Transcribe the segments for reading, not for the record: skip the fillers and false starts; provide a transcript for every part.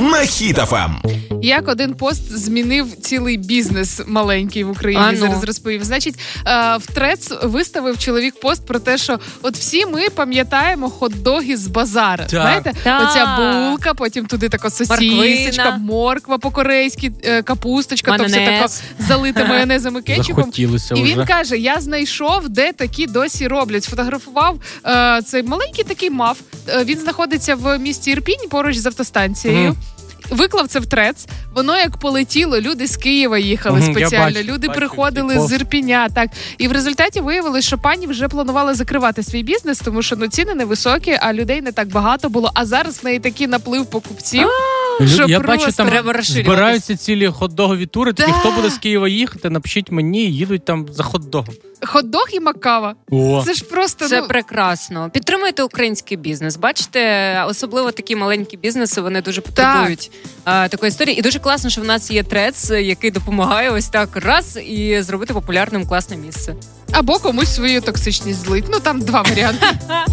на Хіт FM. Як один пост змінив цілий бізнес маленький в Україні, зараз розповім. Значить, в Threads виставив чоловік пост про те, що от всі ми пам'ятаємо хот-доги з базара. Знаєте? Оця булка, потім туди така сосісочка, морква по-корейськи, капусточка, то все тако залите майонезом і кетчупом. Захотілося і він каже, я знайшов, де такі досі роблять. Сфотографував цей маленький такий маф. Він знаходиться в місті Ірпінь, поруч з автостанцією. Виклав це в Threads, воно як полетіло, люди з Києва їхали спеціально, люди приходили з Ірпіня, так. І в результаті виявилось, що пані вже планувала закривати свій бізнес, тому що ціни невисокі, а людей не так багато було, а зараз в неї такий наплив покупців. Я бачу, там збираються цілі хот-догові тури, такі, хто буде з Києва їхати, напишіть мені, їдуть там за хот-догом. Хот-дог і макава. Це ж просто... Це прекрасно. Підтримуйте український бізнес. Бачите, особливо такі маленькі бізнеси, вони дуже потребують такої історії. І дуже класно, що в нас є Threads, який допомагає ось так раз і зробити популярним класне місце. Або комусь свою токсичність злить. Там два варіанти.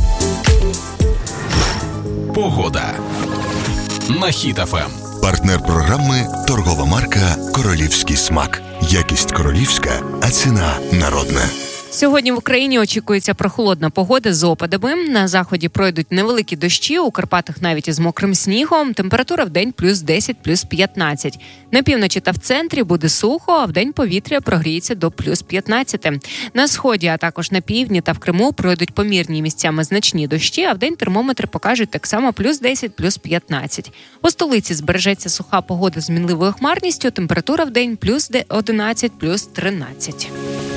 Погода на Хіт FM. Партнер програми – торгова марка «Королівський смак». Якість королівська, а ціна народна. Сьогодні в Україні очікується прохолодна погода з опадами. На заході пройдуть невеликі дощі, у Карпатах навіть із мокрим снігом. Температура вдень плюс 10, плюс 15. На півночі та в центрі буде сухо, а вдень повітря прогріється до плюс 15. На сході, а також на півдні та в Криму пройдуть помірні місцями значні дощі, а вдень термометри покажуть так само плюс 10, плюс 15. У столиці збережеться суха погода з мінливою хмарністю, температура вдень плюс 11, плюс 13.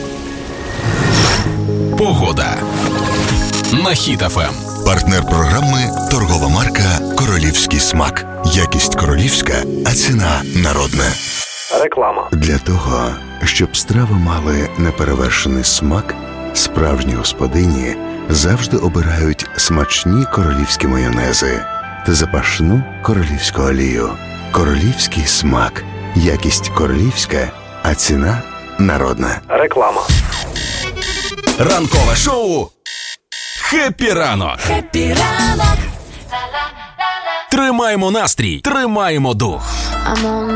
Погода на Хіт FM. Партнер програми – торгова марка «Королівський смак». Якість королівська, а ціна народна. Реклама. Для того, щоб страви мали неперевершений смак, справжні господині завжди обирають смачні королівські майонези та запашну королівську олію. Королівський смак. Якість королівська, а ціна народна. Реклама. Ранкове шоу «Хеппі ранок». Хеппі ранок. Тримаємо настрій, тримаємо дух.